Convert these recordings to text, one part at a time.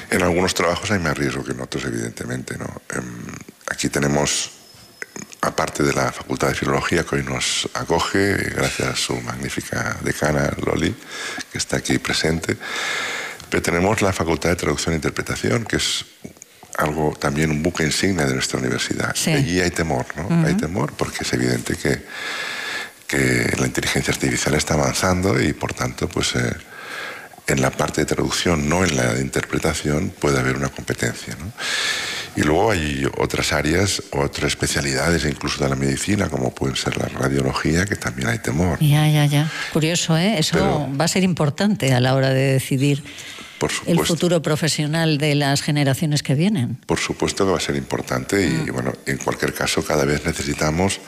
En algunos trabajos hay más riesgo que en otros, evidentemente, ¿no? Aquí tenemos, aparte de la Facultad de Filología, que hoy nos acoge, gracias a su magnífica decana, Loli, que está aquí presente, pero tenemos la Facultad de Traducción e Interpretación, que es algo también un buque insignia de nuestra universidad. Sí. Allí hay temor, ¿no? Hay temor porque es evidente que la inteligencia artificial está avanzando y, por tanto, pues en la parte de traducción, no en la de interpretación, puede haber una competencia, ¿no? Y luego hay otras áreas, otras especialidades, incluso de la medicina, como pueden ser la radiología, que también hay temor. Ya. Curioso, ¿eh? Eso Pero va a ser importante a la hora de decidir por supuesto, el futuro profesional de las generaciones que vienen. Por supuesto que va a ser importante y, bueno, en cualquier caso, cada vez necesitamos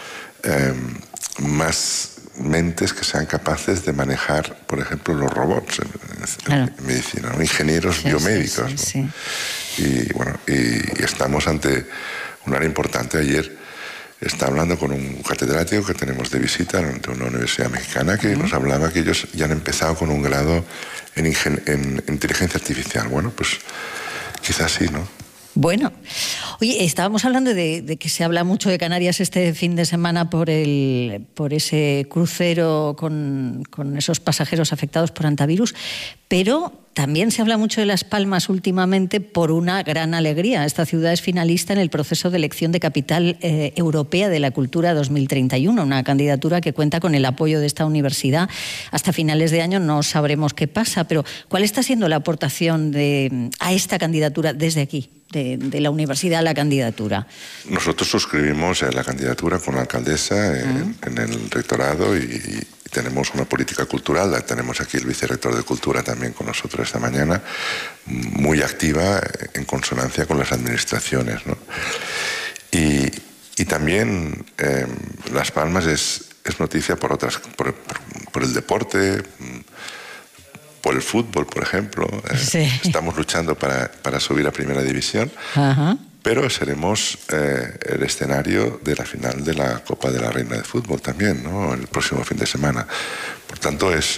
más mentes que sean capaces de manejar, por ejemplo, los robots en medicina, ¿no? Ingenieros biomédicos. Sí. Y bueno, y estamos ante un área importante. Ayer estaba hablando con un catedrático que tenemos de visita de una universidad mexicana que nos hablaba que ellos ya han empezado con un grado en inteligencia artificial. Bueno, pues quizás sí, ¿no? Bueno, oye, estábamos hablando de que se habla mucho de Canarias este fin de semana por ese crucero con esos pasajeros afectados por hantavirus, pero también se habla mucho de Las Palmas últimamente por una gran alegría. Esta ciudad es finalista en el proceso de elección de Capital Europea de la Cultura 2031, una candidatura que cuenta con el apoyo de esta universidad. Hasta finales de año no sabremos qué pasa, pero ¿cuál está siendo la aportación a esta candidatura desde aquí, de la universidad a la candidatura? Nosotros suscribimos la candidatura con la alcaldesa en el rectorado y tenemos una política cultural. Tenemos aquí el vicerrector de Cultura también con nosotros esta mañana, muy activa en consonancia con las administraciones, ¿no? Y también Las Palmas es noticia por el deporte, por el fútbol, por ejemplo. Sí. Estamos luchando para subir a Primera División. Ajá. Pero seremos el escenario de la final de la Copa de la Reina de Fútbol también, ¿no? El próximo fin de semana. Por tanto, es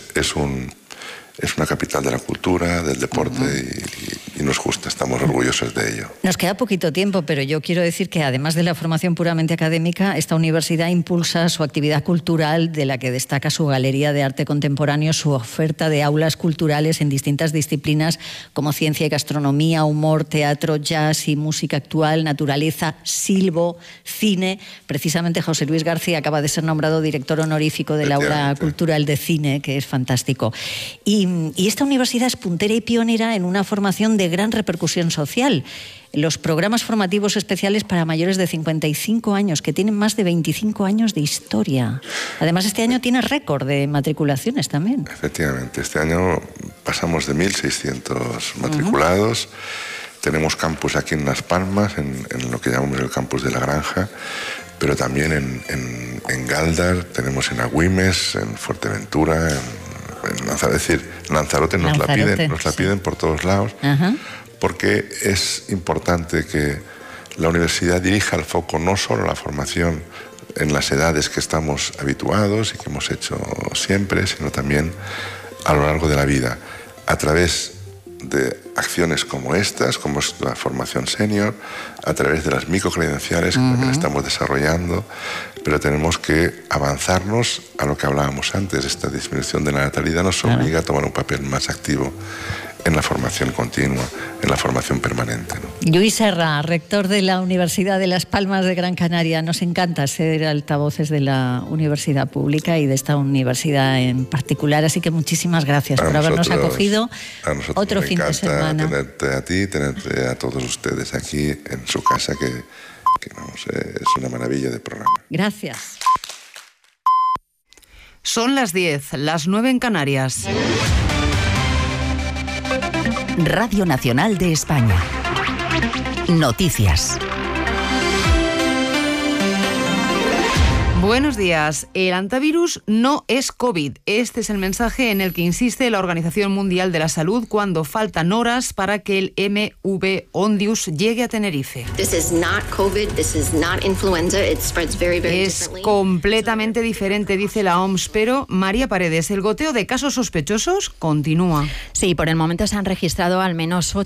una capital de la cultura, del deporte y nos gusta, estamos orgullosos de ello. Nos queda poquito tiempo, pero yo quiero decir que además de la formación puramente académica, esta universidad impulsa su actividad cultural, de la que destaca su galería de arte contemporáneo, su oferta de aulas culturales en distintas disciplinas como ciencia y gastronomía, humor, teatro, jazz y música actual, naturaleza, silbo, cine. Precisamente José Luis García acaba de ser nombrado director honorífico del Aula Cultural de Cine, que es fantástico. Y esta universidad es puntera y pionera en una formación de gran repercusión social. Los programas formativos especiales para mayores de 55 años, que tienen más de 25 años de historia. Además, este año tiene récord de matriculaciones también. Efectivamente, este año pasamos de 1.600 matriculados. Tenemos campus aquí en Las Palmas, en lo que llamamos el campus de la Granja, pero también en Galdar, tenemos en Agüimes, en Fuerteventura, en Lanzarote nos la piden por todos lados. Ajá. Porque es importante que la universidad dirija el foco no solo a la formación en las edades que estamos habituados y que hemos hecho siempre, sino también a lo largo de la vida, a través de acciones como estas, como es la formación senior, a través de las microcredenciales que estamos desarrollando, pero tenemos que avanzarnos a lo que hablábamos antes. Esta disminución de la natalidad nos obliga a tomar un papel más activo en la formación continua, en la formación permanente, ¿no? Lluís Serra, rector de la Universidad de Las Palmas de Gran Canaria. Nos encanta ser altavoces de la universidad pública y de esta universidad en particular, así que muchísimas gracias por habernos acogido. A nosotros otro fin de semana. Tenerte a ti, tenerte a todos ustedes aquí en su casa, que vamos, es una maravilla de programa. Gracias. Son las 10, las 9 en Canarias. Radio Nacional de España. Noticias. Buenos días. El hantavirus no es COVID. Este es el mensaje en el que insiste la Organización Mundial de la Salud cuando faltan horas para que el MV Ondius llegue a Tenerife. Es completamente diferente, dice la OMS, pero María Paredes, el goteo de casos sospechosos continúa. Sí, por el momento se han registrado al menos 8